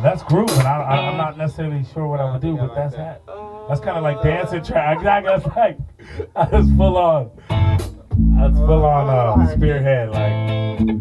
That's grooving. I'm not necessarily sure what I would do, but that's that. That's kind of like dancing track. That's like, that's full on spearhead, like.